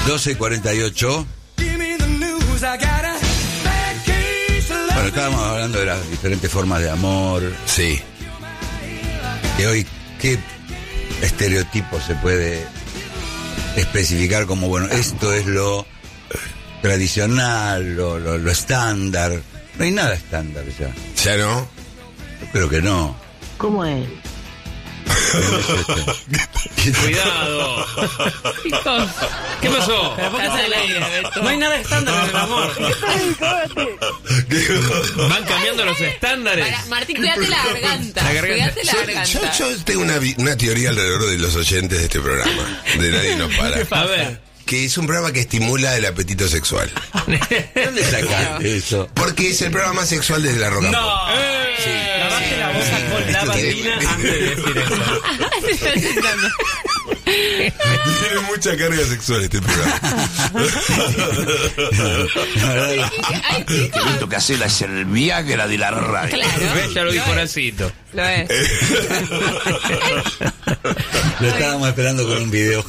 12:48. Bueno, estábamos hablando de las diferentes formas de amor. Sí. Que hoy, ¿qué estereotipo se puede especificar como, bueno, esto es lo tradicional, lo estándar? No hay nada estándar ya. ¿Ya no? Yo creo que no. ¿Cómo es? Cuidado. Chicos, ¿qué pasó? No hay nada estándar en el amor. Van cambiando los estándares. Martín, cuídate la garganta. Cuídate la garganta. Yo tengo una teoría alrededor de los oyentes de este programa. De Nadie Nos Para. A ver. Que es un programa que estimula el apetito sexual. ¿Dónde sacaste eso? Porque es el programa más sexual desde la Rock and Pop. Sí. Lavaste la boca con la batina antes de decir eso. Tiene mucha carga sexual este programa. Ay, chicos. Esto que hace es el Viagra de la radio. Claro. Ya lo dijo Horacito. Lo es. Lo estábamos esperando con un video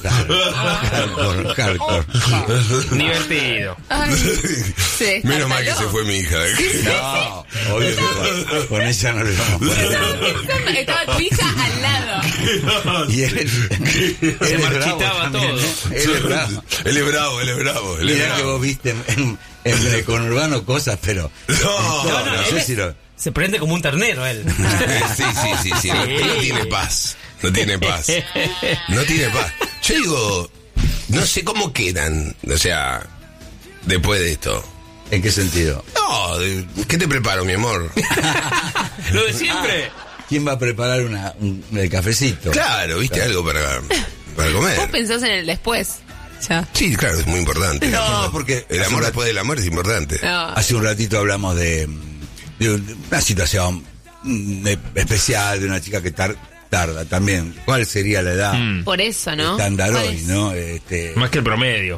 hardcore. Divertido. Ay, se Menos mal que destartaló. se fue mi hija. No, obvio que con ella no le vamos a poner. Estaba tu hija al lado. Y él Se es marchitaba bravo también, todo. ¿eh? Él es bravo. Él es bravo, él es bravo. Él es Mirá bravo. que vos viste en el conurbano cosas, pero no sé si lo... Se prende como un ternero él. Sí. No tiene paz. No tiene paz. No tiene paz. Yo digo, no sé cómo quedan, o sea, después de esto. ¿En qué sentido? No, ¿qué te preparo, mi amor? Lo de siempre. ¿Quién va a preparar el cafecito? Claro, ¿viste? Algo para Vos comer. pensás en el después. Ya. Sí, claro, es muy importante. No, porque El amor después del amor es importante. No. hace un ratito hablamos de una situación especial de una chica que tarda también. ¿Cuál sería la edad Por eso, ¿no? estándar ¿Cuál hoy, es? no? Más que el promedio.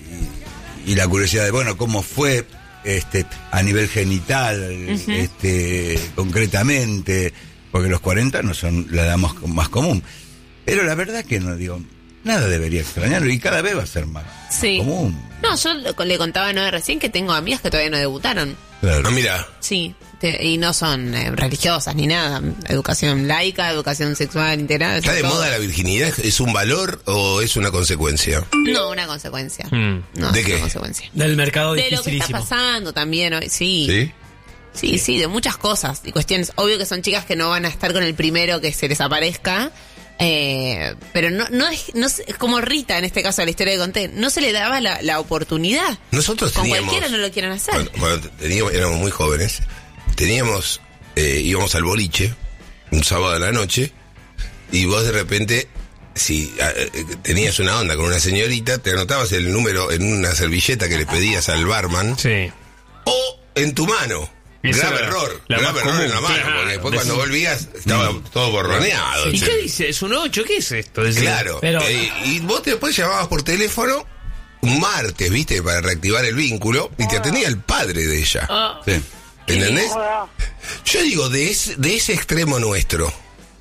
Y la curiosidad de, bueno, cómo fue a nivel genital, concretamente, porque los 40 no son la edad más común. Pero la verdad que no, digo, nada debería extrañarlo y cada vez va a ser más común. No, yo le contaba no recién que tengo amigas que todavía no debutaron. Claro. Ah, mira. Sí, y no son religiosas ni nada. Educación laica, educación sexual integral. ¿Está de todo. moda la virginidad? ¿Es un valor o es una consecuencia? No, una consecuencia. No, ¿De es qué? una consecuencia. Del mercado De lo que está dificilísimo. pasando también hoy, ¿Sí? Sí, de muchas cosas y cuestiones. Obvio que son chicas que no van a estar con el primero que se les aparezca, pero no es como Rita en este caso de la historia que conté, no se le daba la oportunidad. Nosotros Con teníamos... cualquiera no lo quieren hacer. Cuando éramos muy jóvenes, íbamos al boliche un sábado a la noche y vos de repente, si tenías una onda con una señorita, te anotabas el número en una servilleta que le pedías al barman Sí. o en tu mano. Esa Grave era error la más en la común, mano, claro. porque después cuando volvías estaba todo borroneado. ¿Y qué dice? ¿Es un 8? ¿Qué es esto? Decía. Claro, Pero- y vos después llamabas por teléfono un martes, ¿viste? Para reactivar el vínculo y te atendía el padre de ella. Sí. ¿Entendés? Yo digo, de ese extremo nuestro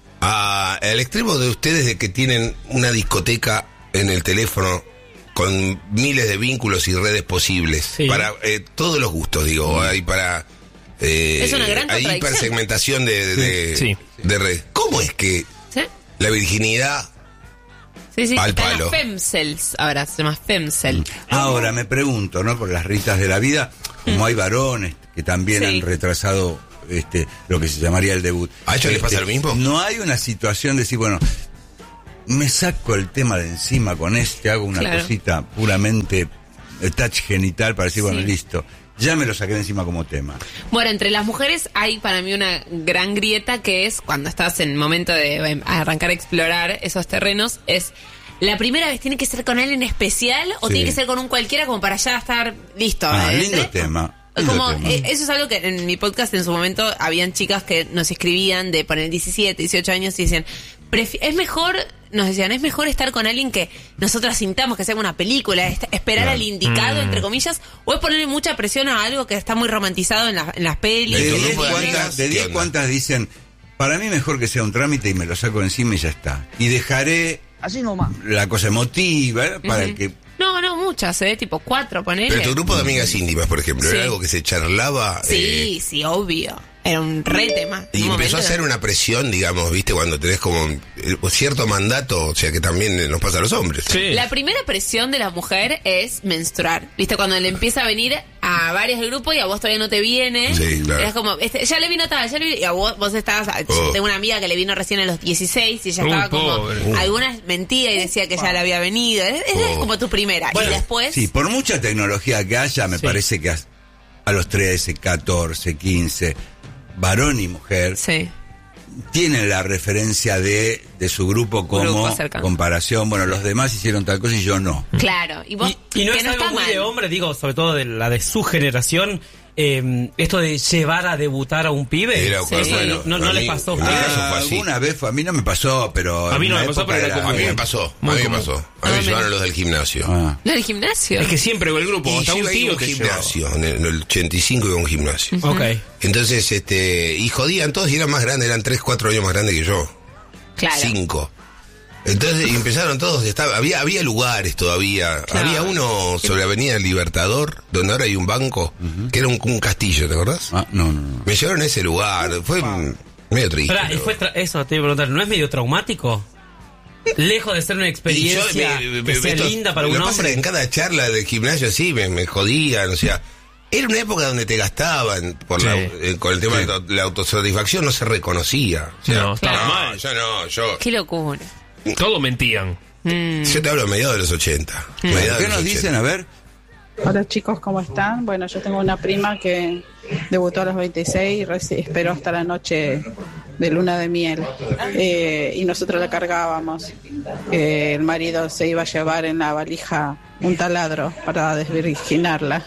al extremo de ustedes de que tienen una discoteca en el teléfono con miles de vínculos y redes posibles Sí. para todos los gustos, digo, hay para... Es una gran hay contradicción. hipersegmentación Sí. de redes. ¿Cómo es que ¿Sí? la virginidad... Sí, Al están palo. las femcels, ahora se llama femcel. Ahora me pregunto, ¿no? Por las ritas de la vida, como hay varones que también Sí. han retrasado lo que se llamaría el debut. ¿A ellos les pasa lo mismo? No hay una situación de decir, bueno, me saco el tema de encima con hago una Claro. cosita puramente touch genital para decir, bueno, Sí. listo, ya me lo saqué de encima como tema. Bueno, entre las mujeres hay para mí una gran grieta que es cuando estás en momento de arrancar a explorar esos terrenos, es la primera vez tiene que ser con alguien especial o Sí. tiene que ser con un cualquiera como para ya estar listo. Lindo tema. lindo Como, tema. eso es algo que en mi podcast en su momento habían chicas que nos escribían de poner 17, 18 años y decían, es mejor estar con alguien que nosotras sintamos que sea una película, esperar Claro. al indicado, entre comillas, o es ponerle mucha presión a algo que está muy romantizado en las pelis. De De tu 10 grupo de amigas, cuantas, ¿qué onda? cuantas dicen, para mí mejor que sea un trámite y me lo saco encima y ya está. Y dejaré Así nomás. la cosa emotiva, para el que... No, muchas, tipo 4, ponele. Pero tu grupo de amigas íntimas, por ejemplo, ¿era algo que se charlaba? Sí, obvio. Era un re tema. Y empezó a hacer una presión, digamos, ¿viste? Cuando tenés como cierto mandato, o sea, que también nos pasa a los hombres. Sí. La primera presión de la mujer es menstruar. ¿Viste? Cuando le empieza a venir a varios grupos y a vos todavía no te viene. Sí, claro. Eras como, ya le vino tal, y a vos estabas... Yo tengo una amiga que le vino recién a los 16 y ella estaba como... Algunas mentía y decía que ya le había venido. Esa es como tu primera. Bueno, y después... Sí, por mucha tecnología que haya, me parece que a los 13, 14, 15... varón y mujer, tienen la referencia de su grupo como comparación. Bueno, los demás hicieron tal cosa y yo no. Claro. Y vos, y no es algo muy de hombre, digo, sobre todo de la de su generación, esto de llevar a debutar a un pibe. Bueno, no le pasó. Alguna vez a mí no me pasó, pero... A mí no me pasó, pero a mí me pasó. A mí me llevaron los del gimnasio. ¿Los del gimnasio? Es que siempre va el grupo. Y hasta yo un tío iba a un gimnasio. En el 85 iba a un gimnasio. Ok. Entonces, y jodían todos y eran más grandes, eran 3, 4 años más grandes que yo. Claro. 5. Entonces, y empezaron todos, había lugares todavía. Claro. Había uno sobre Avenida Libertador, donde ahora hay un banco, que era un castillo, ¿te acordás? No. Me llevaron a ese lugar, fue medio triste. Pará, eso te iba a preguntar, ¿no es medio traumático? Lejos de ser una experiencia que sea linda para un hombre. Pasa que en cada charla del gimnasio sí me jodían, o sea... Era una época donde te gastaban con el tema de la autosatisfacción, no se reconocía. O sea, no, estaba mal. Yo. Qué locura. Todos mentían. Yo te hablo de mediados de los 80. ¿Qué nos dicen? A ver. Hola chicos, ¿cómo están? Bueno, yo tengo una prima que debutó a los 26 y esperó hasta la noche de luna de miel y nosotros la cargábamos. El marido se iba a llevar en la valija un taladro para desvirginarla.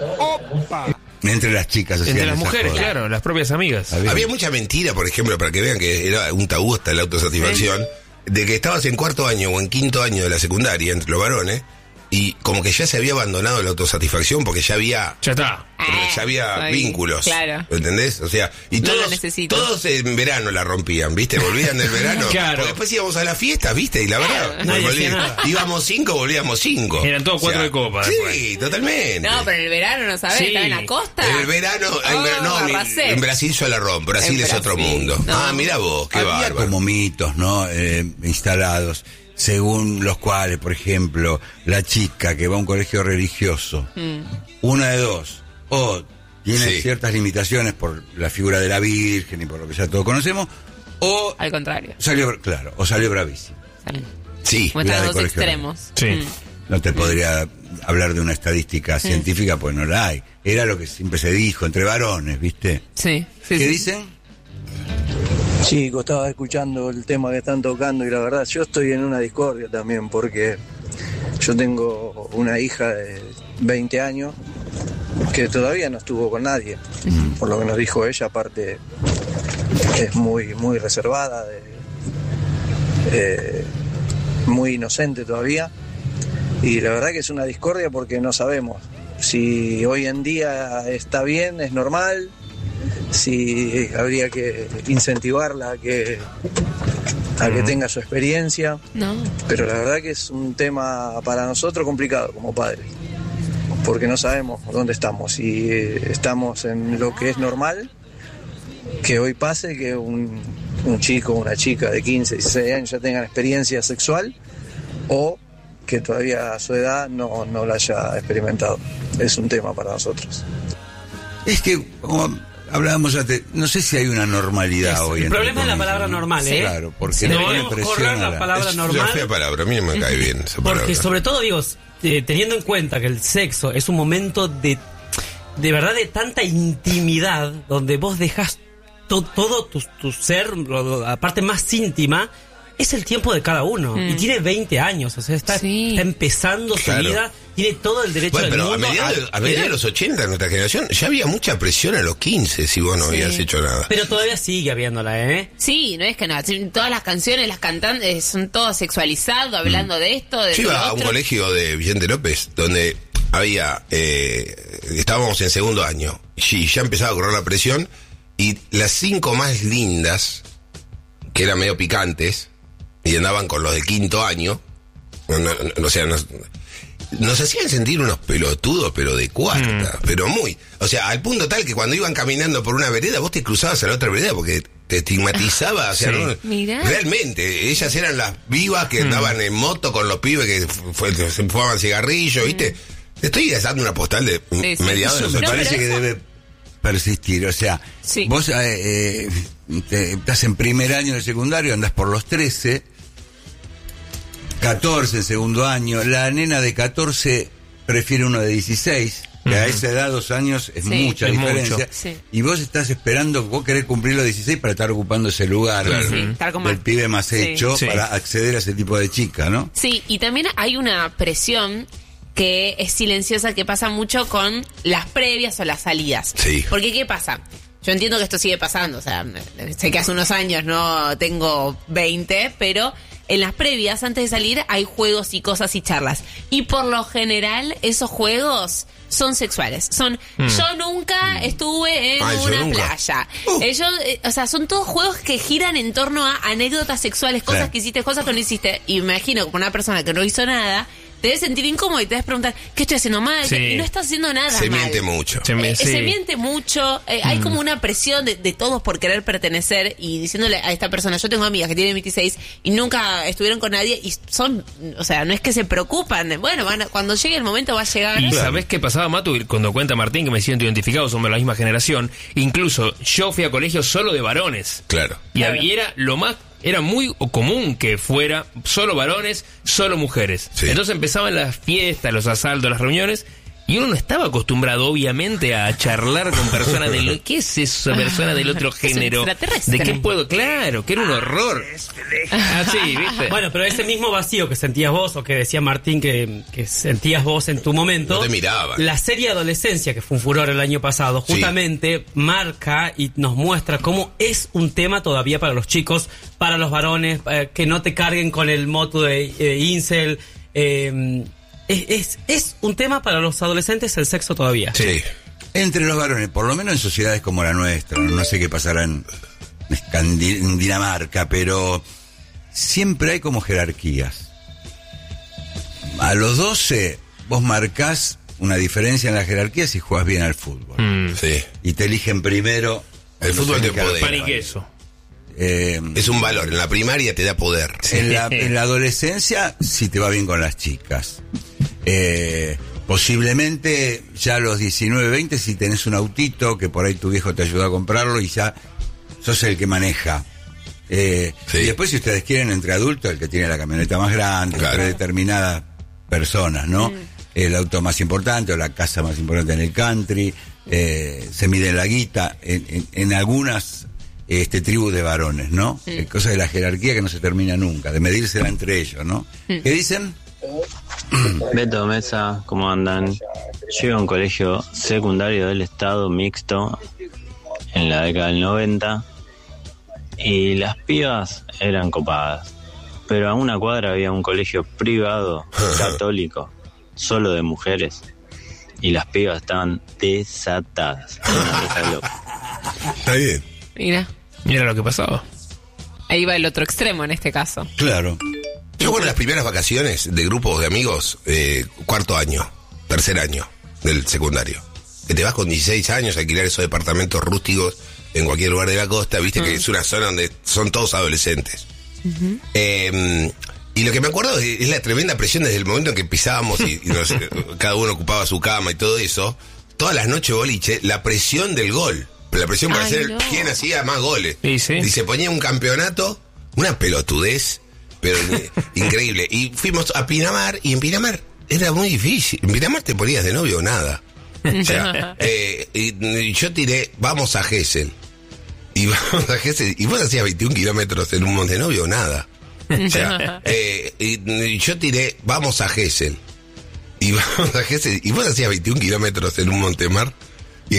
Entre las chicas. Entre las mujeres, claro, las propias amigas. Había mucha mentira, por ejemplo, para que vean que era un tabú hasta la autosatisfacción, de que estabas en 4º año o en 5º año de la secundaria, entre los varones, y como que ya se había abandonado la autosatisfacción porque ya había... Ya está. Ya había vínculos. Claro. ¿Entendés? O sea, y todos en verano la rompían, ¿viste? Volvían del verano. Claro. Porque después íbamos a la fiesta, ¿viste? Y la verdad, íbamos 5, volvíamos 5. Eran todos 4 de copa. Sí, totalmente. No, pero en el verano, ¿no sabés? Estaba en la costa. En el verano, en Brasil yo la rompo. Brasil es otro mundo. No. Mirá vos, qué bárbaro. Había como mitos, ¿no? Instalados, según los cuales, por ejemplo, la chica que va a un colegio religioso, una de dos, o tiene ciertas limitaciones por la figura de la Virgen y por lo que ya todos conocemos, o... Al contrario. Salió bravísima. Sí. Muestran los dos extremos. Sí. No te podría hablar de una estadística científica, pues no la hay. Era lo que siempre se dijo, entre varones, ¿viste? Sí. ¿Qué dicen? Chico, estaba escuchando el tema que están tocando y la verdad yo estoy en una discordia también porque yo tengo una hija de 20 años que todavía no estuvo con nadie, por lo que nos dijo ella. Aparte es muy reservada, muy inocente todavía, y la verdad que es una discordia porque no sabemos si hoy en día está bien, es normal, si habría que incentivarla a que tenga su experiencia. No. Pero la verdad que es un tema para nosotros complicado como padres, porque no sabemos dónde estamos, si estamos en lo que es normal, que hoy pase que un chico o una chica de 15, 16 años ya tengan experiencia sexual, o que todavía a su edad no la haya experimentado. Es un tema para nosotros. Es que, como hablábamos antes, no sé si hay una normalidad hoy. El problema es la palabra normal, ¿eh? Claro, porque no debemos correr la palabra normal. Es una fea palabra, a mí no me cae bien esa palabra. Porque sobre todo, digo, teniendo en cuenta que el sexo es un momento de verdad de tanta intimidad, donde vos dejás todo tu ser, la parte más íntima, es el tiempo de cada uno. Y tiene 20 años, o sea, está empezando su vida, tiene todo el derecho del mundo. A mediados de los 80, en nuestra generación, ya había mucha presión a los 15 si vos no habías hecho nada. Pero todavía sigue habiéndola, ¿eh? Sí, no es que nada. Todas las canciones, las cantantes son todas sexualizadas, hablando de esto, de Yo iba a un colegio de Vicente López, donde había... estábamos en 2º año, y ya empezaba a correr la presión, y las 5 más lindas, que eran medio picantes, y andaban con los de 5º año, nos hacían sentir unos pelotudos, pero de cuarta, pero muy. O sea, al punto tal que cuando iban caminando por una vereda, vos te cruzabas a la otra vereda porque te estigmatizaba. O sea, ¿no? Realmente, ellas eran las vivas que andaban en moto con los pibes que se fumaban cigarrillos, ¿viste? Te estoy dando una postal de mediados de los 80. Me parece que debe persistir. O sea, vos estás en primer año de secundario, andás por los 13, 14 en segundo año. La nena de 14 prefiere uno de 16. Que a esa edad, 2 años, es mucha diferencia. Y vos estás esperando, vos querés cumplir los 16 para estar ocupando ese lugar del pibe más hecho para acceder a ese tipo de chica, ¿no? Sí, y también hay una presión que es silenciosa que pasa mucho con las previas o las salidas. Sí. Porque, ¿qué pasa? Yo entiendo que esto sigue pasando, o sea, sé que hace unos años no tengo 20, pero en las previas, antes de salir, hay juegos y cosas y charlas. Y por lo general, esos juegos son sexuales. Son, yo nunca estuve en una playa. Ellos, o sea, son todos juegos que giran en torno a anécdotas sexuales, cosas que hiciste, cosas que no hiciste. Y me imagino que una persona que no hizo nada te debes sentir incómodo y te debes preguntar, ¿qué estoy haciendo mal? Y no estás haciendo nada mal. Se miente mucho. Se miente mucho. Hay como una presión de todos por querer pertenecer y diciéndole a esta persona, yo tengo amigas que tienen 26 y nunca estuvieron con nadie y son, o sea, no es que se preocupan. Bueno, cuando llegue el momento va a llegar. ¿Y sabés qué pasaba, Matu? Cuando cuenta Martín, que me siento identificado, somos de la misma generación, incluso yo fui a colegio solo de varones. Claro. Y era muy común que fuera solo varones, solo mujeres. Entonces empezaban las fiestas, los asaltos, las reuniones, y uno no estaba acostumbrado, obviamente, a charlar con personas del... ¿Qué es eso, persona del otro género? ¿De qué puedo? Claro, que era un horror. ¿viste? Bueno, pero ese mismo vacío que sentías vos, o que decía Martín que sentías vos en tu momento... No te miraban. La serie Adolescencia, que fue un furor el año pasado, justamente marca y nos muestra cómo es un tema todavía para los chicos, para los varones, que no te carguen con el moto de incel... Es un tema para los adolescentes el sexo todavía. Sí. Entre los varones, por lo menos en sociedades como la nuestra, no sé qué pasará en Dinamarca, pero siempre hay como jerarquías. A los 12 vos marcás una diferencia en la jerarquía si jugás bien al fútbol. Y te eligen primero. El fútbol te poder. Pan y queso. Es un valor, en la primaria te da poder. En la adolescencia sí te va bien con las chicas. Posiblemente ya a los 19, 20 si tenés un autito que por ahí tu viejo te ayudó a comprarlo y ya sos el que maneja. Y después si ustedes quieren entre adultos, el que tiene la camioneta más grande, entre determinadas personas, ¿no? El auto más importante o la casa más importante en el country, se mide la guita en algunas tribus de varones, ¿no? Cosa de la jerarquía que no se termina nunca, de medírsela entre ellos, ¿no? ¿Qué dicen? Beto, Mesa, ¿cómo andan? Yo iba a un colegio secundario del Estado mixto en la década del 90 y las pibas eran copadas, pero a una cuadra había un colegio privado católico solo de mujeres y las pibas estaban desatadas. Está bien. Mira lo que pasaba. Ahí va el otro extremo en este caso. Claro. Yo con las primeras vacaciones de grupos de amigos, cuarto año, tercer año del secundario, que te vas con 16 años a alquilar esos departamentos rústicos en cualquier lugar de la costa, viste que es una zona donde son todos adolescentes. Y lo que me acuerdo es la tremenda presión desde el momento en que pisábamos y cada uno ocupaba su cama y todo eso. Todas las noches boliche, la presión del gol, la presión para ser quién hacía más goles. Y se ponía un campeonato, una pelotudez, pero increíble. Y fuimos a Pinamar, y en Pinamar era muy difícil. En Pinamar te ponías de novio o nada. O sea, y yo tiré, vamos a Gesell. Y vamos a Gesell, y vos hacías 21 kilómetros en un Montenovio o nada. O sea, y yo tiré, vamos a Gesell. Y vamos a Gesell, y vos hacías 21 kilómetros en un Montemar.